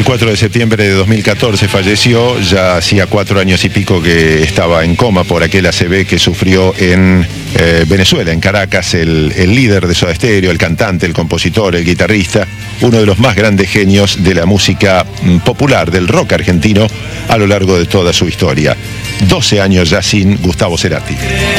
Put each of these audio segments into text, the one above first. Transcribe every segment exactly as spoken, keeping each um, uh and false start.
cuatro de septiembre de dos mil catorce falleció, ya hacía cuatro años y pico que estaba en coma por aquel A C V que sufrió en eh, Venezuela, en Caracas, el, el líder de Soda Stereo, el cantante, el compositor, el guitarrista, uno de los más grandes genios de la música popular, del rock argentino a lo largo de toda su historia. doce años ya sin Gustavo Cerati.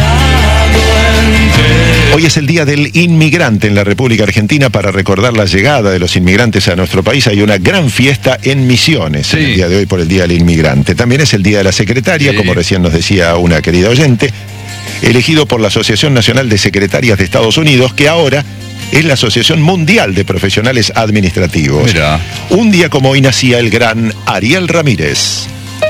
Hoy es el Día del Inmigrante en la República Argentina. Para recordar la llegada de los inmigrantes a nuestro país hay una gran fiesta en Misiones, sí, el día de hoy por el Día del Inmigrante. También es el Día de la Secretaria, sí, como recién nos decía una querida oyente, elegido por la Asociación Nacional de Secretarias de Estados Unidos, que ahora es la Asociación Mundial de Profesionales Administrativos. Mirá. Un día como hoy nacía el gran Ariel Ramírez.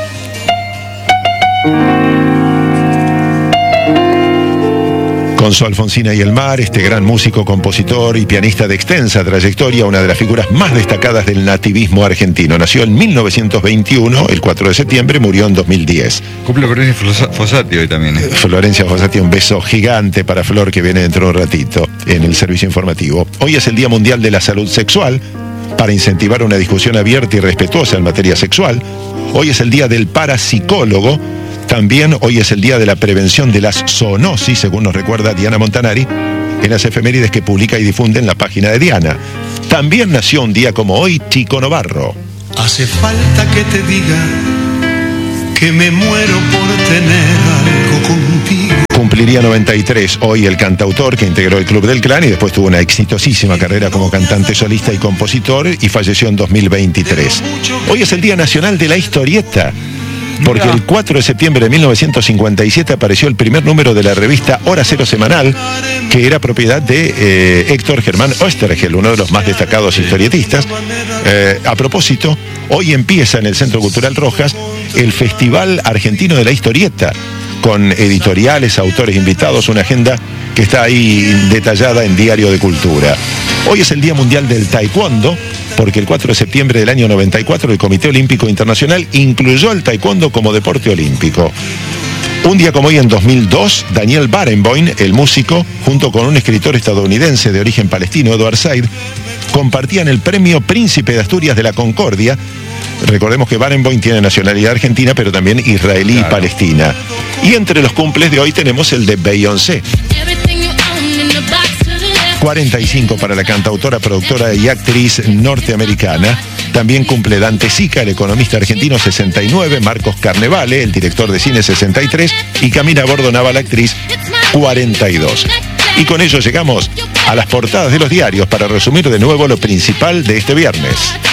Con su Alfonsina y el mar, este gran músico, compositor y pianista de extensa trayectoria, una de las figuras más destacadas del nativismo argentino. Nació en mil novecientos veintiuno, el cuatro de septiembre, murió en dos mil diez. Cumple Florencia Fossati hoy también. ¿eh? Florencia Fossati, un beso gigante para Flor, que viene dentro de un ratito en el servicio informativo. Hoy es el Día Mundial de la Salud Sexual, para incentivar una discusión abierta y respetuosa en materia sexual. Hoy es el Día del Parapsicólogo. También hoy es el Día de la Prevención de las Zoonosis, según nos recuerda Diana Montanari, en las efemérides que publica y difunde en la página de Diana. También nació un día como hoy Chico Novarro. Hace falta que te diga que me muero por tener algo contigo. Cumpliría noventa y tres hoy el cantautor que integró el Club del Clan y después tuvo una exitosísima carrera como cantante solista y compositor y falleció en dos mil veintitrés. Hoy es el Día Nacional de la Historieta, porque el cuatro de septiembre de mil novecientos cincuenta y siete apareció el primer número de la revista Hora Cero Semanal, que era propiedad de eh, Héctor Germán Oestergel, uno de los más destacados sí. historietistas. Eh, a propósito, hoy empieza en el Centro Cultural Rojas el Festival Argentino de la Historieta, con editoriales, autores invitados, una agenda que está ahí detallada en Diario de Cultura. Hoy es el Día Mundial del Taekwondo, porque el cuatro de septiembre del año noventa y cuatro el Comité Olímpico Internacional incluyó el taekwondo como deporte olímpico. Un día como hoy, en dos mil dos, Daniel Barenboim, el músico, junto con un escritor estadounidense de origen palestino, Edward Said, compartían el premio Príncipe de Asturias de la Concordia. Recordemos que Barenboim tiene nacionalidad argentina, pero también israelí claro. y palestina. Y entre los cumples de hoy tenemos el de Beyoncé. cuarenta y cinco para la cantautora, productora y actriz norteamericana. También cumple Dante Sica, el economista argentino, sesenta y nueve, Marcos Carnevale, el director de cine, sesenta y tres, y Camila Bordonava, la actriz, cuarenta y dos. Y con ello llegamos a las portadas de los diarios para resumir de nuevo lo principal de este viernes.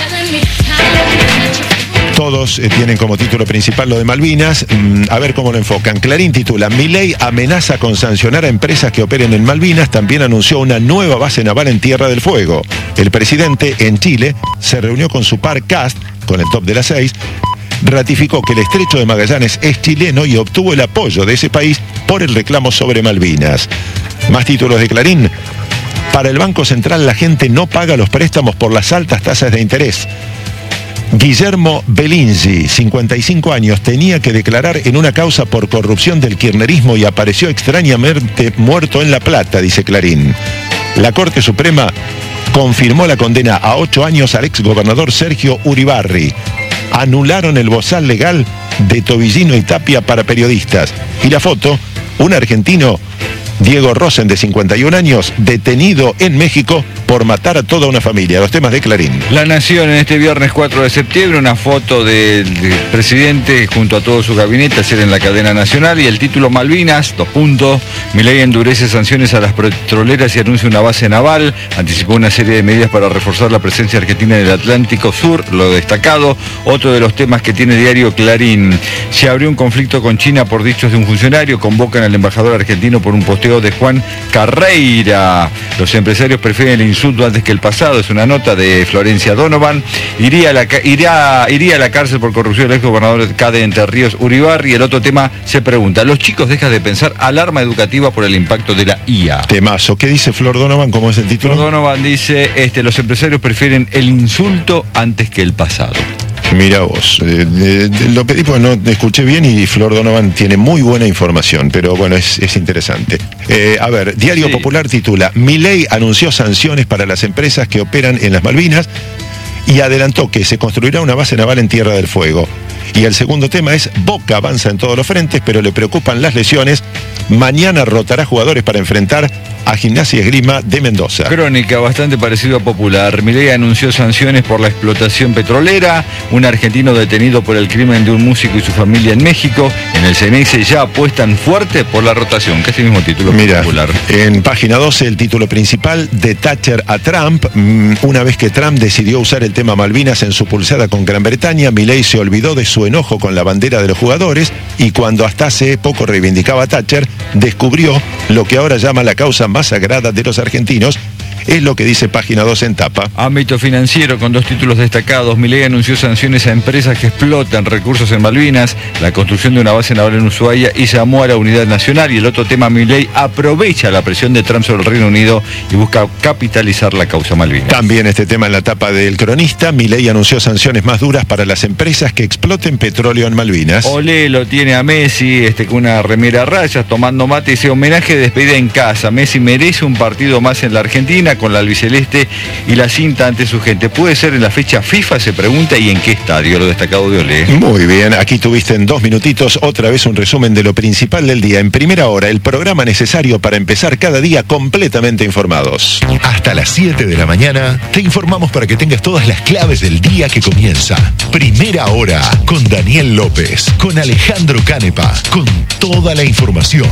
Todos eh, tienen como título principal lo de Malvinas. Mm, a ver cómo lo enfocan. Clarín titula: Milei amenaza con sancionar a empresas que operen en Malvinas. También anunció una nueva base naval en Tierra del Fuego. El presidente en Chile se reunió con su par Kast, con el top de las seis. Ratificó que el estrecho de Magallanes es chileno y obtuvo el apoyo de ese país por el reclamo sobre Malvinas. Más títulos de Clarín. Para el Banco Central, la gente no paga los préstamos por las altas tasas de interés. Guillermo Belinzi, cincuenta y cinco años, tenía que declarar en una causa por corrupción del kirchnerismo y apareció extrañamente muerto en La Plata, dice Clarín. La Corte Suprema confirmó la condena a ocho años al exgobernador Sergio Uribarri. Anularon el bozal legal de Tobillino y Tapia para periodistas. Y la foto, un argentino, Diego Rosen, de cincuenta y un años, detenido en México por matar a toda una familia. Los temas de Clarín. La Nación en este viernes cuatro de septiembre, una foto del, del presidente junto a todo su gabinete, ayer en la cadena nacional, y el título: Malvinas, dos puntos, Milei endurece sanciones a las petroleras y anuncia una base naval, anticipó una serie de medidas para reforzar la presencia argentina en el Atlántico Sur, lo destacado. Otro de los temas que tiene diario Clarín: se abrió un conflicto con China por dichos de un funcionario, convocan al embajador argentino por un posteo de Juan Carreira. Los empresarios prefieren el insulto antes que el pasado, es una nota de Florencia Donovan. Iría a la, iría, iría a la cárcel por corrupción el ex gobernador C A D Entre Ríos, Uribarri. Y el otro tema se pregunta: los chicos dejan de pensar, alarma educativa por el impacto de la I A. Temazo. ¿Qué dice Flor Donovan? ¿Cómo es el título? Flor Donovan dice, este, los empresarios prefieren el insulto antes que el pasado. Mira vos, eh, eh, lo pedí porque no escuché bien y Flor Donovan tiene muy buena información, pero bueno, es, es interesante. Eh, a ver, Diario sí. Popular titula: Milei anunció sanciones para las empresas que operan en las Malvinas. y adelantó que se construirá una base naval en Tierra del Fuego. Y el segundo tema es: Boca avanza en todos los frentes, pero le preocupan las lesiones. Mañana rotará jugadores para enfrentar a Gimnasia y Esgrima de Mendoza. Crónica bastante parecido a Popular. Milei anunció sanciones por la explotación petrolera. Un argentino detenido por el crimen de un músico y su familia en México. En el C N S ya apuestan fuerte por la rotación, que es el mismo título. Mira, Popular. En página doce, el título principal: de Thatcher a Trump. Una vez que Trump decidió usar el tema Malvinas en su pulseada con Gran Bretaña, Milei se olvidó de su enojo con la bandera de los jugadores, y cuando hasta hace poco reivindicaba a Thatcher, descubrió lo que ahora llama la causa más sagrada de los argentinos. Es lo que dice página dos en tapa. Ámbito financiero con dos títulos destacados. Milei anunció sanciones a empresas que explotan recursos en Malvinas, la construcción de una base naval en Ushuaia y llamó a la unidad nacional. Y el otro tema: Milei aprovecha la presión de Trump sobre el Reino Unido y busca capitalizar la causa Malvinas. También este tema en la tapa del Cronista. Milei anunció sanciones más duras para las empresas que exploten petróleo en Malvinas. Olé lo tiene a Messi este, con una remera a rayas, tomando mate, y ese homenaje de despedida en casa. Messi merece un partido más en la Argentina, con la albiceleste y la cinta ante su gente. ¿Puede ser en la fecha FIFA? Se pregunta. ¿Y en qué estadio? Lo destacado de Olé. Muy bien, aquí tuviste en dos minutitos otra vez un resumen de lo principal del día. En primera hora, el programa necesario para empezar cada día completamente informados. Hasta las siete de la mañana te informamos para que tengas todas las claves del día que comienza. Primera hora con Daniel López, con Alejandro Canepa, con toda la información.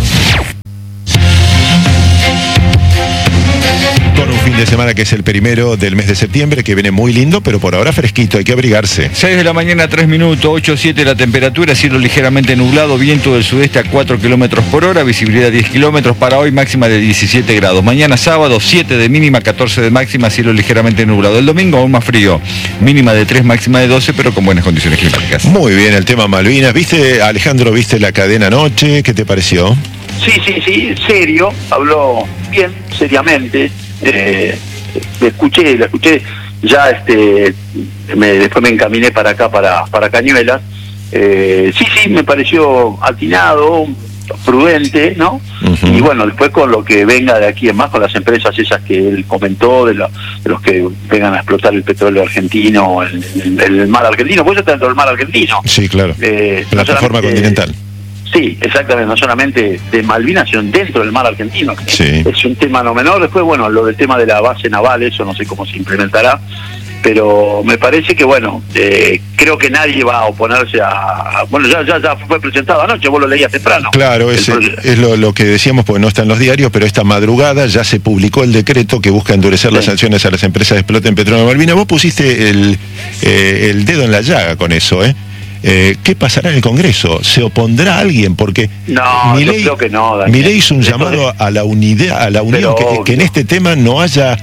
Con un fin de semana que es el primero del mes de septiembre, que viene muy lindo, pero por ahora fresquito, hay que abrigarse. seis de la mañana, tres minutos, ocho siete la temperatura, cielo ligeramente nublado, viento del sudeste a cuatro kilómetros por hora, visibilidad diez kilómetros, para hoy máxima de diecisiete grados. Mañana sábado, siete de mínima, catorce de máxima, cielo ligeramente nublado. El domingo aún más frío, mínima de tres, máxima de doce, pero con buenas condiciones climáticas. Muy bien, el tema Malvinas. ¿Viste, Alejandro, viste la cadena anoche? ¿Qué te pareció? Sí, sí, sí, serio, habló bien, seriamente. Eh, le escuché, le escuché, ya este, me, después me encaminé para acá, para, para Cañuelas. Eh, sí, sí, me pareció atinado, prudente, ¿no? Uh-huh. Y bueno, después con lo que venga de aquí en más, con las empresas esas que él comentó, de, lo, de los que vengan a explotar el petróleo argentino, el, el, el mar argentino, pues está dentro del mar argentino. Sí, claro. Eh, Plataforma no continental. Sí, exactamente, no solamente de Malvinas, sino dentro del mar argentino. Sí. Es un tema no menor. Después, bueno, lo del tema de la base naval, eso no sé cómo se implementará, pero me parece que, bueno, eh, creo que nadie va a oponerse a... Bueno, ya ya ya fue presentado anoche, vos lo leías temprano. Claro, es, es lo, lo que decíamos, porque no está en los diarios, pero esta madrugada ya se publicó el decreto que busca endurecer sí. las sanciones a las empresas que exploten petróleo en Malvinas. Vos pusiste el, eh, el dedo en la llaga con eso, ¿eh? Eh, ¿Qué pasará en el Congreso? ¿Se opondrá alguien? Porque no, Milei, yo creo que no, Daniel. Milei hizo un llamado a la unidad, a la unión, que, que en este tema no haya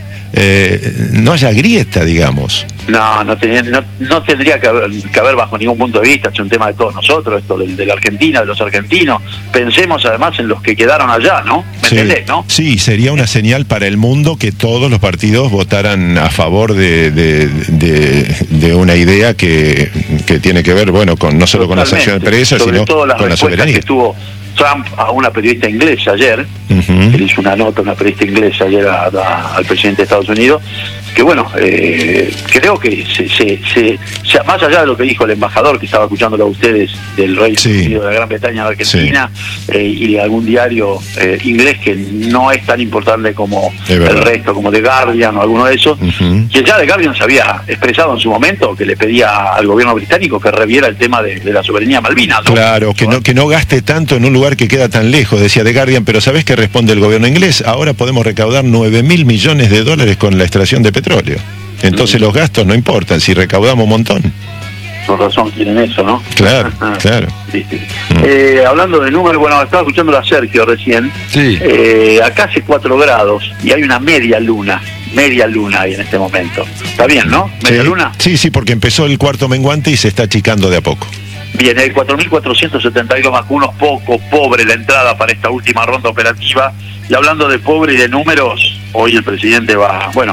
eh, no haya grieta, digamos. No, no, ten, no, no tendría que haber, que haber bajo ningún punto de vista. Es un tema de todos nosotros, esto de, de la Argentina, de los argentinos. Pensemos además en los que quedaron allá, ¿no? ¿Me sí, entendés, no? Sí, sería una señal para el mundo que todos los partidos votaran a favor de, de, de, de una idea que, que tiene que ver, bueno, con no solo con la sanción de empresas, sino con la soberanía. Que tuvo Trump a una periodista inglesa ayer, uh-huh. él hizo una nota, una periodista inglesa ayer a, a, al presidente de Estados Unidos, que bueno, eh, creo que se, se, se, se, más allá de lo que dijo el embajador, que estaba escuchándolo a ustedes, del Reino sí. Unido, de la Gran Bretaña, de Argentina, sí. eh, y de algún diario eh, inglés que no es tan importante como el resto, como The Guardian o alguno de esos, uh-huh. que ya The Guardian se había expresado en su momento que le pedía al gobierno británico que reviera el tema de, de la soberanía Malvinas, ¿no? Claro, que no, que no gaste tanto en un lugar que queda tan lejos, decía The Guardian, pero ¿sabés qué responde el gobierno inglés? Ahora podemos recaudar nueve mil millones de dólares con la extracción de petróleo. Entonces mm. los gastos no importan, si recaudamos un montón. Por razón quieren eso, ¿no? Claro, claro. Sí, sí. Mm. Eh, hablando de números, bueno, estaba escuchando a Sergio recién. Sí. Eh, acá hace cuatro grados y hay una media luna. Media luna hay en este momento. ¿Está bien, no? ¿Media sí. luna? Sí, sí, porque empezó el cuarto menguante y se está achicando de a poco. Bien, hay cuatro mil cuatrocientos setenta y dos vacunos, poco, pobre la entrada para esta última ronda operativa. Y hablando de pobre y de números, hoy el presidente va, bueno,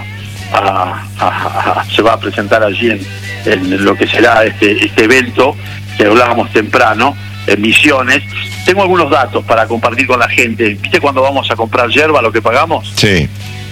a, a, a, se va a presentar allí en, en lo que será este, este evento que hablábamos temprano, en Misiones. Tengo algunos datos para compartir con la gente. ¿Viste cuando vamos a comprar yerba lo que pagamos? Sí.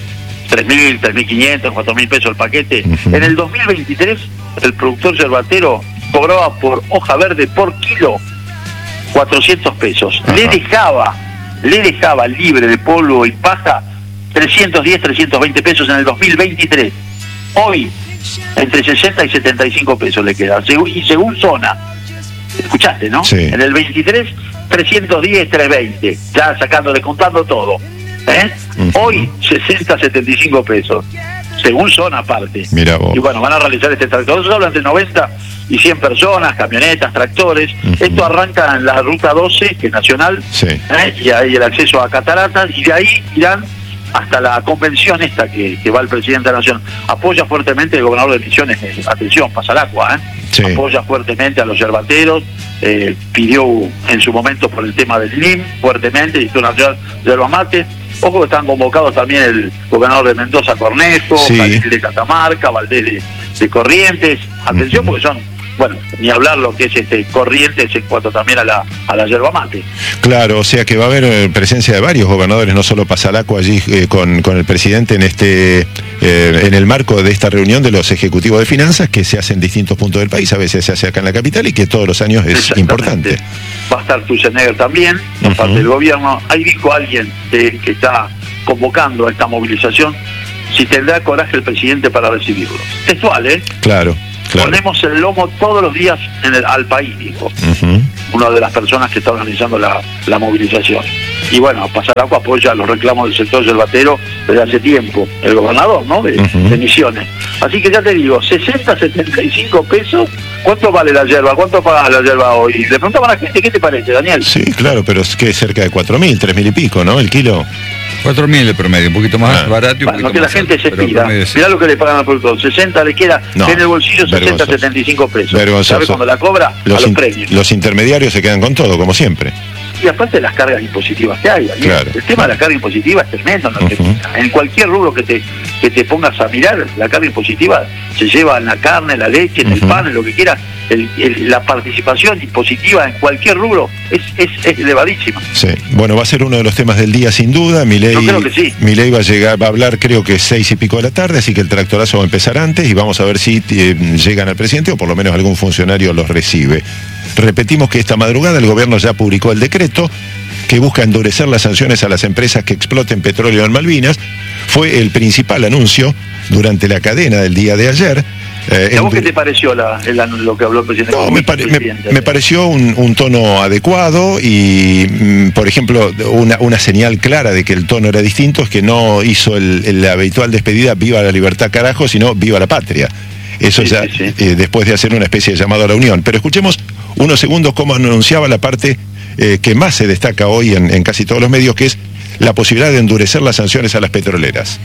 tres mil, tres mil quinientos, cuatro mil pesos el paquete. Uh-huh. En el dos mil veintitrés, el productor yerbatero cobraba por hoja verde por kilo cuatrocientos pesos. Uh-huh. Le dejaba, le dejaba libre de polvo y paja trescientos diez, trescientos veinte pesos en el dos mil veintitrés. Hoy, entre sesenta y setenta y cinco pesos le queda. Según, y según zona, escuchaste, ¿no? Sí. En el veintitrés, trescientos diez, trescientos veinte, ya sacando, descontando todo. ¿Eh? Uh-huh. Hoy, sesenta, setenta y cinco pesos, según zona aparte. Mira vos. Y bueno, van a realizar este tractor. Nosotros hablan de noventa y cien personas, camionetas, tractores. Uh-huh. Esto arranca en la ruta doce, que es nacional, sí. ¿eh? Y hay el acceso a Cataratas, y de ahí irán hasta la convención esta que, que va el presidente de la Nación. Apoya fuertemente el gobernador de Misiones, eh, atención, pasa el agua, ¿eh? Sí. Apoya fuertemente a los yerbateros, eh, pidió en su momento por el tema del L I M fuertemente, Instituto Nacional de Yerba Mate. Ojo que están convocados también el gobernador de Mendoza, Cornejo, sí. Valdés de Catamarca, Valdés de, de Corrientes. Atención, uh-huh. porque son, bueno, ni hablar lo que es este Corrientes en cuanto también a la a la yerba mate. Claro, o sea que va a haber eh, presencia de varios gobernadores, no solo Pasalaco allí eh, con, con el presidente en este eh, en el marco de esta reunión de los ejecutivos de finanzas que se hace en distintos puntos del país, a veces se hace acá en la capital y que todos los años es importante. Va a estar Tusenegger también, por uh-huh. parte del gobierno. Ahí dijo alguien de, que está convocando a esta movilización, si tendrá coraje el presidente para recibirlo. Textual, ¿eh? Claro. Claro. Ponemos el lomo todos los días en el, al país, dijo uh-huh. una de las personas que está organizando la, la movilización. Y bueno, Pasalaco apoya los reclamos del sector yerbatero desde hace tiempo, el gobernador, ¿no? De, uh-huh. de Misiones. Así que ya te digo, sesenta, setenta y cinco pesos. ¿Cuánto vale la yerba? ¿Cuánto pagas la yerba hoy? Le preguntaba a la gente, ¿qué te parece, Daniel? Sí, claro, pero es que es cerca de cuatro mil, tres mil y pico, ¿no? El kilo. cuatro mil de promedio, un poquito más ah. barato y un bueno, poquito que más la gente alto, se pida. Mirá lo que le pagan al productor. sesenta le queda no, en el bolsillo, sesenta, setenta y cinco pesos. ¿Sabe cuando la cobra? Los a los in, premios. Los intermediarios se quedan con todo, como siempre. Y aparte de las cargas impositivas que hay, claro. El tema de la carga impositiva es tremendo en Argentina. Uh-huh. En cualquier rubro que te que te pongas a mirar, la carga impositiva se lleva en la carne, en la leche, en uh-huh. el pan, en lo que quieras. El, el, la participación impositiva en cualquier rubro es, es, es elevadísima. Sí, bueno, va a ser uno de los temas del día sin duda. Milei, Yo creo que sí. Milei va a llegar, va a hablar creo que seis y pico de la tarde, así que el tractorazo va a empezar antes y vamos a ver si eh, llegan al presidente o por lo menos algún funcionario los recibe. Repetimos que esta madrugada el gobierno ya publicó el decreto que busca endurecer las sanciones a las empresas que exploten petróleo en Malvinas. Fue el principal anuncio durante la cadena del día de ayer. Eh, ¿A vos qué te pareció la, el, lo que habló el presidente? No, me, pare, me, me pareció un, un tono adecuado y, mm, por ejemplo, una, una señal clara de que el tono era distinto es que no hizo el, el, la habitual despedida viva la libertad carajo, sino viva la patria. Eso sí, ya sí, sí. Eh, después de hacer una especie de llamado a la unión. Pero escuchemos unos segundos cómo anunciaba la parte eh, que más se destaca hoy en, en casi todos los medios, que es la posibilidad de endurecer las sanciones a las petroleras.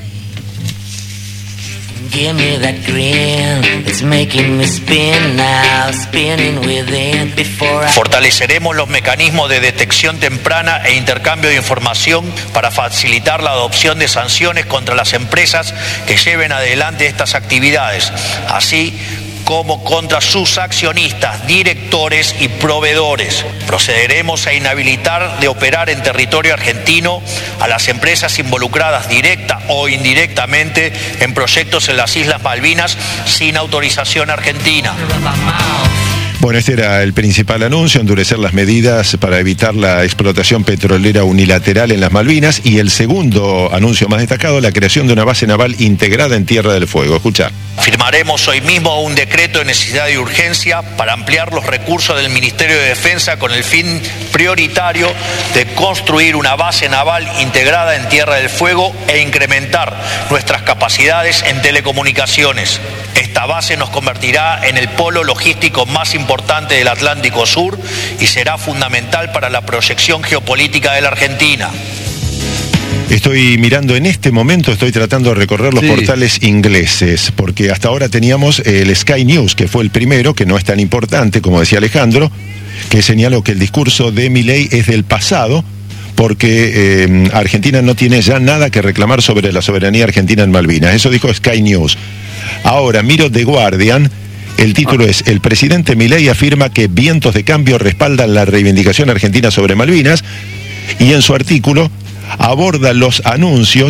Give me that grin, it's making me spin now, spinning within before I... Fortaleceremos los mecanismos de detección temprana e intercambio de información para facilitar la adopción de sanciones contra las empresas que lleven adelante estas actividades, así como contra sus accionistas, directores y proveedores. Procederemos a inhabilitar de operar en territorio argentino a las empresas involucradas directa o indirectamente en proyectos en las Islas Malvinas sin autorización argentina. Bueno, este era el principal anuncio, endurecer las medidas para evitar la explotación petrolera unilateral en las Malvinas, y el segundo anuncio más destacado, la creación de una base naval integrada en Tierra del Fuego. Escucha. Firmaremos hoy mismo un decreto de necesidad y urgencia para ampliar los recursos del Ministerio de Defensa con el fin prioritario de construir una base naval integrada en Tierra del Fuego e incrementar nuestras capacidades en telecomunicaciones. Esta base nos convertirá en el polo logístico más importante del Atlántico Sur y será fundamental para la proyección geopolítica de la Argentina. Estoy mirando en este momento, estoy tratando de recorrer los sí. portales ingleses, porque hasta ahora teníamos el Sky News, que fue el primero, que no es tan importante, como decía Alejandro, que señaló que el discurso de Milei es del pasado, porque eh, Argentina no tiene ya nada que reclamar sobre la soberanía argentina en Malvinas. Eso dijo Sky News. Ahora, miro The Guardian, el título es: el presidente Milei afirma que vientos de cambio respaldan la reivindicación argentina sobre Malvinas, y en su artículo aborda los anuncios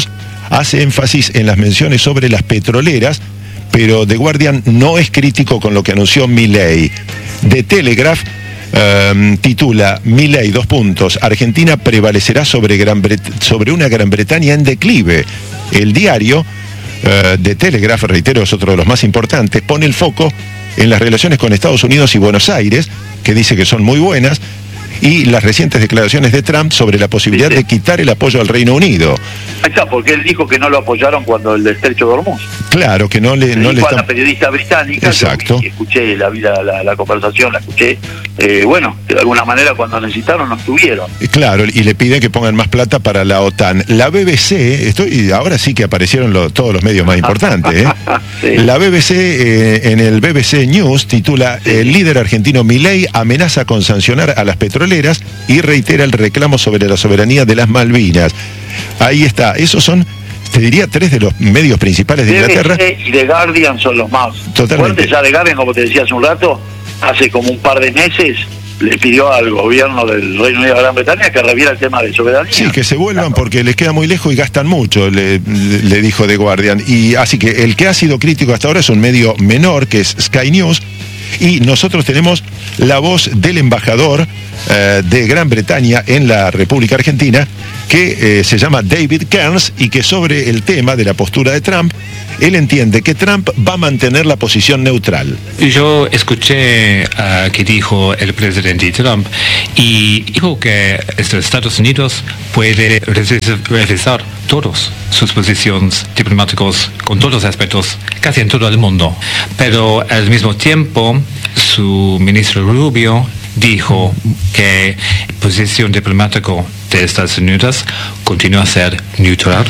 hace énfasis en las menciones sobre las petroleras, pero The Guardian no es crítico con lo que anunció Milei. The Telegraph um, titula Milei, dos puntos, Argentina prevalecerá sobre, Gran Bret- sobre una Gran Bretaña en declive. El diario uh, The Telegraph, reitero, es otro de los más importantes, pone el foco en las relaciones con Estados Unidos y Buenos Aires, que dice que son muy buenas, y las recientes declaraciones de Trump sobre la posibilidad ¿Viste? de quitar el apoyo al Reino Unido. Ahí está, porque él dijo que no lo apoyaron cuando el estrecho de Hormuz. Claro, que no le... Le no dijo le a están... la periodista británica, Exacto. Yo escuché la, la, la, la conversación, la escuché, eh, bueno, de alguna manera cuando necesitaron no estuvieron. Claro, y le piden que pongan más plata para la OTAN. La B B C, estoy, ahora sí que aparecieron lo, todos los medios más importantes, ¿eh? Sí. La B B C, eh, en el B B C News, titula sí. El líder argentino Milei amenaza con sancionar a las petroleras y reitera el reclamo sobre la soberanía de las Malvinas. Ahí está, esos son, te diría, tres de los medios principales de Inglaterra. B B C y The Guardian son los más Totalmente. fuertes. Ya The Guardian, como te decía hace un rato, hace como un par de meses le pidió al gobierno del Reino Unido de Gran Bretaña que reviera el tema de soberanía. Sí, que se vuelvan porque les queda muy lejos y gastan mucho, le, le dijo The Guardian. Y así que el que ha sido crítico hasta ahora es un medio menor, que es Sky News, y nosotros tenemos la voz del embajador eh, de Gran Bretaña en la República Argentina, que eh, se llama David Kearns, y que sobre el tema de la postura de Trump, él entiende que Trump va a mantener la posición neutral. Yo escuché uh, que dijo el presidente Trump y dijo que Estados Unidos puede revisar todas sus posiciones diplomáticas con todos los aspectos, casi en todo el mundo. Pero al mismo tiempo, su ministro Rubio dijo que la posición diplomática de Estados Unidos continúa a ser neutral.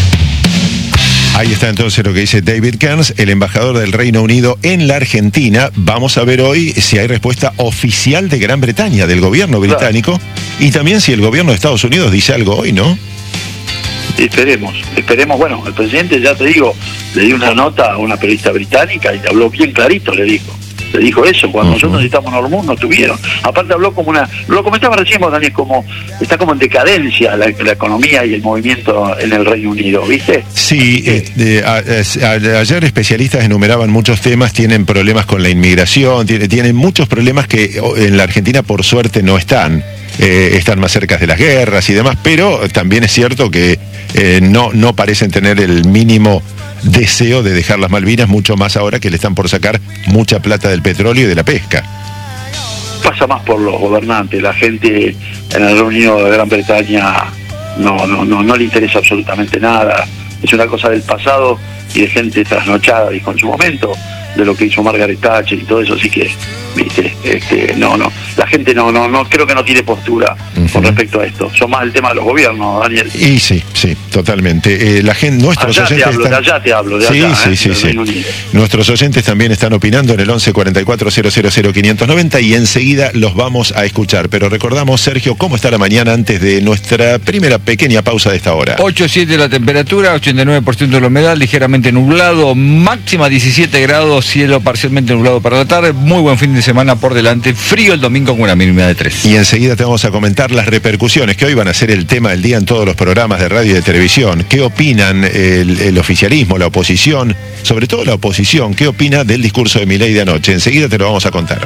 Ahí está entonces lo que dice David Kearns, el embajador del Reino Unido en la Argentina. Vamos a ver hoy si hay respuesta oficial de Gran Bretaña, del gobierno británico, claro. Y también si el gobierno de Estados Unidos dice algo hoy, ¿no? Esperemos, esperemos. Bueno, el presidente, ya te digo, le dio una nota a una periodista británica y le habló bien clarito, le dijo. Le dijo eso, cuando uh-huh. nosotros necesitamos Hormuz no tuvieron. Aparte habló como una, lo comentaba recién vos, Daniel, como está como en decadencia la, la economía y el movimiento en el Reino Unido, ¿viste? Sí, eh, eh, a, a, ayer especialistas enumeraban muchos temas, tienen problemas con la inmigración, tienen, tienen muchos problemas que en la Argentina por suerte no están. Eh, están más cerca de las guerras y demás, pero también es cierto que eh, no, no parecen tener el mínimo deseo de dejar las Malvinas, mucho más ahora que le están por sacar mucha plata del petróleo y de la pesca. Pasa más por los gobernantes, la gente en el Reino Unido de Gran Bretaña no, no, no, no le interesa absolutamente nada, es una cosa del pasado y de gente trasnochada, dijo en su momento, de lo que hizo Margaret Thatcher y todo eso, así que, viste, este, no, no, la gente no, no, no, creo que no tiene postura uh-huh. con respecto a esto, son más el tema de los gobiernos, Daniel. Y sí, sí, totalmente. Eh, la gente, nuestros allá oyentes te hablo, están... de allá te hablo, de sí, allá, sí, eh, sí, sí. Unido. Nuestros oyentes también están opinando en el once cuarenta y cuatro cero cero cero quinientos noventa y enseguida los vamos a escuchar. Pero recordamos, Sergio, ¿cómo está la mañana antes de nuestra primera pequeña pausa de esta hora? ocho siete la temperatura, ochenta y nueve por ciento de la humedad, ligeramente nublado, máxima diecisiete grados, cielo parcialmente nublado para la tarde, muy buen fin de semana por delante, frío el domingo con una mínima de tres. Y enseguida te vamos a comentar las repercusiones que hoy van a ser el tema del día en todos los programas de radio y de televisión. ¿Qué opinan el, el oficialismo, la oposición, sobre todo la oposición? ¿Qué opina del discurso de Milei de anoche? Enseguida te lo vamos a contar.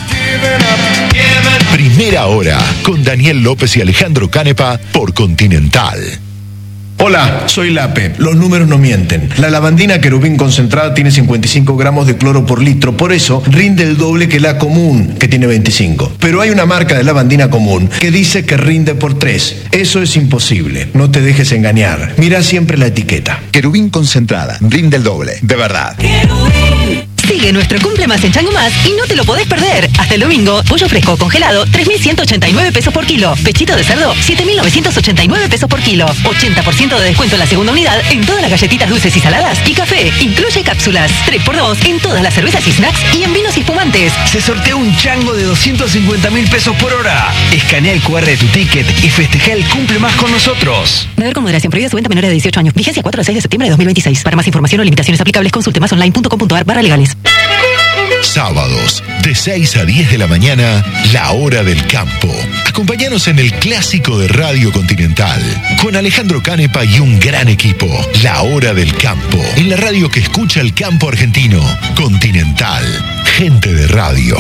Primera hora con Daniel López y Alejandro Canepa por Continental. Hola, soy Lape. Los números no mienten. La lavandina querubín concentrada tiene cincuenta y cinco gramos de cloro por litro, por eso rinde el doble que la común, que tiene veinticinco. Pero hay una marca de lavandina común que dice que rinde por tres. Eso es imposible. No te dejes engañar. Mira siempre la etiqueta. Querubín concentrada, rinde el doble, de verdad. Sigue nuestro Cumple Más en Chango Más y no te lo podés perder. Hasta el domingo, pollo fresco congelado, tres mil ciento ochenta y nueve pesos por kilo. Pechito de cerdo, siete mil novecientos ochenta y nueve pesos por kilo. ochenta por ciento de descuento en la segunda unidad en todas las galletitas dulces y saladas y café. Incluye cápsulas. tres por dos en todas las cervezas y snacks y en vinos y espumantes. Se sortea un chango de doscientos cincuenta mil pesos por hora. Escanea el cu erre de tu ticket y festeja el Cumple Más con nosotros. Beber con moderación, prohibida su venta a menores de dieciocho años. Vigencia cuatro al seis de septiembre de dos mil veintiséis. Para más información o limitaciones aplicables, consulte más online punto com punto ar barra legales. Sábados, de seis a diez de la mañana, La Hora del Campo. Acompáñanos en el clásico de Radio Continental, con Alejandro Canepa y un gran equipo. La Hora del Campo, en la radio que escucha el campo argentino. Continental, gente de radio.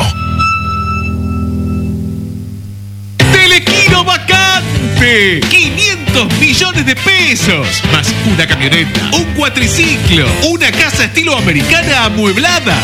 Telequino vacante, quinientos millones de pesos, más una camioneta, un cuatriciclo, una casa estilo americana amueblada.